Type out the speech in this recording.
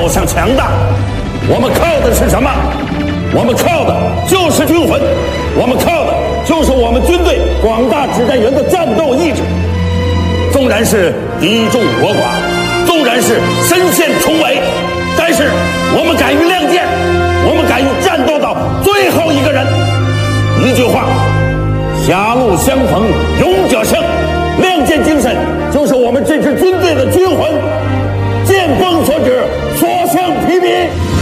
走向强大，我们靠的是什么？我们靠的就是军魂，我们靠的就是我们军队广大指战员的战斗意志。纵然是敌众我寡，纵然是身陷重围，但是我们敢于亮剑，我们敢于战斗到最后一个人。一句话，狭路相逢勇者胜，亮剑精神就是我们这支军队的军魂。见风所指，所向披靡。